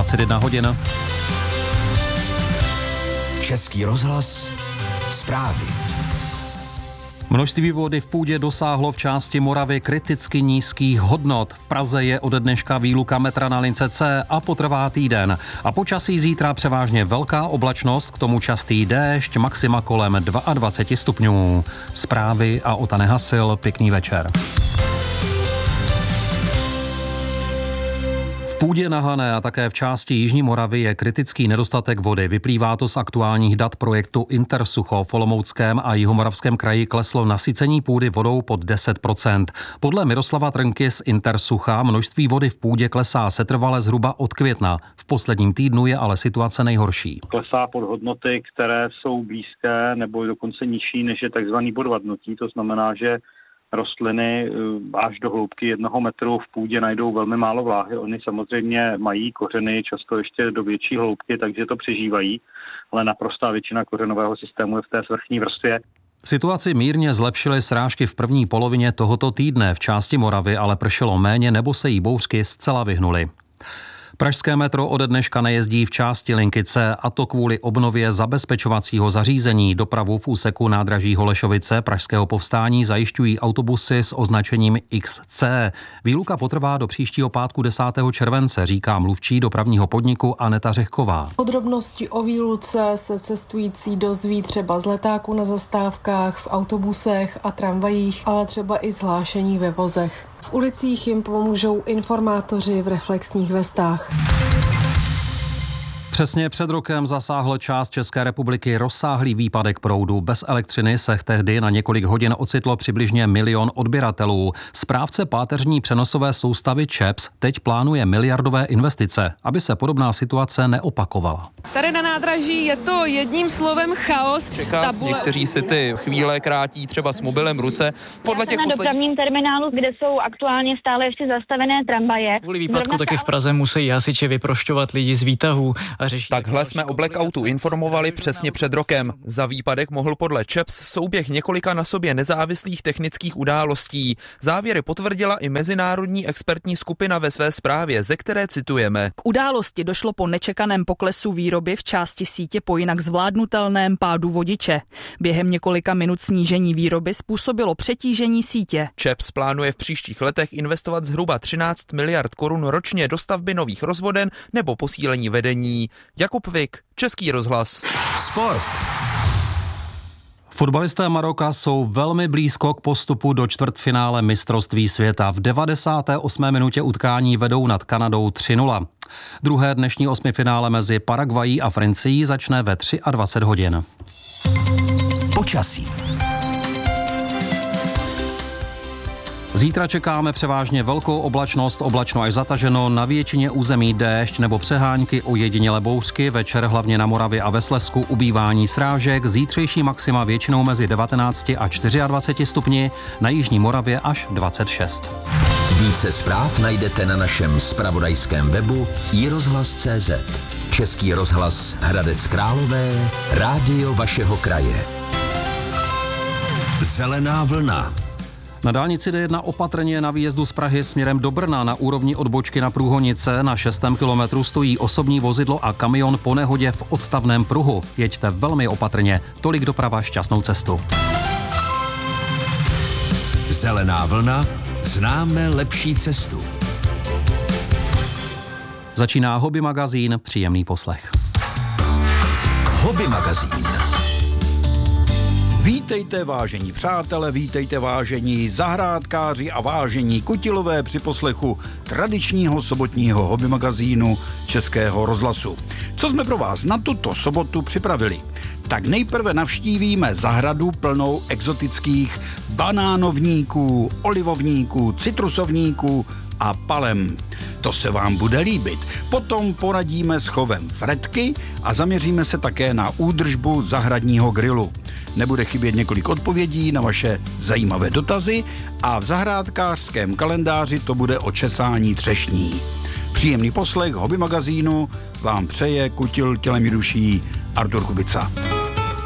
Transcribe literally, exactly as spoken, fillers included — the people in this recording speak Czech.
dvacet jedna hodin. Český rozhlas, zprávy. Množství vody v půdě dosáhlo v části Moravy kriticky nízkých hodnot. V Praze je ode dneška výluka metra na lince C a potrvá týden. A počasí zítra převážně velká oblačnost, k tomu častý déšť, maxima kolem dvacet dva stupňů. Zprávy a Ota Nehasil, pěkný večer. V půdě na Hané a také v části Jižní Moravy je kritický nedostatek vody. Vyplývá to z aktuálních dat projektu Intersucho. V Olomouckém a Jihomoravském kraji kleslo nasycení půdy vodou pod deset procent. Podle Miroslava Trnky z Intersucha množství vody v půdě klesá setrvale zhruba od května. V posledním týdnu je ale situace nejhorší. Klesá pod hodnoty, které jsou blízké nebo dokonce nižší než je takzvaný bod vadnutí. To znamená, že rostliny až do hloubky jednoho metru v půdě najdou velmi málo vláhy. Oni samozřejmě mají kořeny často ještě do větší hloubky, takže to přežívají, ale naprostá většina kořenového systému je v té svrchní vrstvě. Situaci mírně zlepšily srážky v první polovině tohoto týdne. V části Moravy ale pršelo méně nebo se jí bouřky zcela vyhnuly. Pražské metro ode dneška nejezdí v části linky C, a to kvůli obnově zabezpečovacího zařízení. Dopravu v úseku nádraží Holešovice Pražského povstání zajišťují autobusy s označením X C. Výluka potrvá do příštího pátku desátého července, říká mluvčí dopravního podniku Aneta Řehková. Podrobnosti o výluce se cestující dozví třeba z letáků na zastávkách, v autobusech a tramvajích, ale třeba i zhlášení ve vozech. V ulicích jim pomůžou informátoři v reflexních vestách. Přesně před rokem zasáhl část České republiky rozsáhlý výpadek proudu. Bez elektřiny se tehdy na několik hodin ocitlo přibližně milion odběratelů. Správce páteřní přenosové soustavy ČEPS teď plánuje miliardové investice, aby se podobná situace neopakovala. Tady na nádraží je to jedním slovem chaos. Čekat, tabule... někteří si ty chvíle krátí třeba s mobilem v ruce. Podle těch na posledních... dopravním terminálu, kde jsou aktuálně stále ještě zastavené tramvaje. Kvůli výpadku taky v Praze musí hasiči vyprošťovat lidi z výtahů. Takhle jsme o blackoutu informovali přesně před rokem. Za výpadek mohl podle ČEPS souběh několika na sobě nezávislých technických událostí. Závěry potvrdila i mezinárodní expertní skupina ve své zprávě, ze které citujeme. K události došlo po nečekaném poklesu výroby v části sítě po jinak zvládnutelném pádu vodiče. Během několika minut snížení výroby způsobilo přetížení sítě. ČEPS plánuje v příštích letech investovat zhruba třináct miliard korun ročně do stavby nových rozvoden nebo posílení vedení. Jakub Vik, Český rozhlas. Sport. Fotbalisté Maroka jsou velmi blízko k postupu do čtvrtfinále mistrovství světa. V devadesáté osmé minutě utkání vedou nad Kanadou tři nula. Druhé dnešní osmifinále mezi Paraguayí a Francií začne ve dvacet tři hodin. Počasí. Zítra čekáme převážně velkou oblačnost, oblačno až zataženo, na většině území déšť nebo přehánky, ojedinělé bouřky, večer hlavně na Moravě a ve Slezsku ubývání srážek, zítřejší maxima většinou mezi devatenácti a dvaceti čtyřmi stupni, na jižní Moravě až dvacet šest. Více zpráv najdete na našem zpravodajském webu i rozhlas tečka cé zet. Český rozhlas Hradec Králové, rádio vašeho kraje. Zelená vlna. Na dálnici D jedna opatrně na výjezdu z Prahy směrem do Brna na úrovni odbočky na Průhonice na šestém kilometru stojí osobní vozidlo a kamion po nehodě v odstavném pruhu. Jeďte velmi opatrně. Tolik doprava, šťastnou cestu. Zelená vlna. Známe lepší cestu. Začíná Hobby magazín, příjemný poslech. Hobby magazín. Vítejte, vážení přátelé, vítejte, vážení zahrádkáři a vážení kutilové při poslechu tradičního sobotního hobby magazínu Českého rozhlasu. Co jsme pro vás na tuto sobotu připravili? Tak nejprve navštívíme zahradu plnou exotických banánovníků, olivovníků, citrusovníků a palem. To se vám bude líbit. Potom poradíme s chovem fretky a zaměříme se také na údržbu zahradního grilu. Nebude chybět několik odpovědí na vaše zajímavé dotazy a v zahrádkářském kalendáři to bude o česání třešní. Příjemný poslech hobby magazínu vám přeje kutil tělem i duší Artur Kubica.